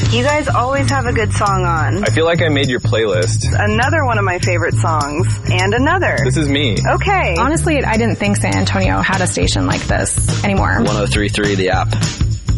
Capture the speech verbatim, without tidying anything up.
You guys always have a good song on. I feel like I made your playlist. Another one of my favorite songs. And another. This is me. Okay. Honestly, I didn't think San Antonio had a station like this anymore. one oh three point three The App.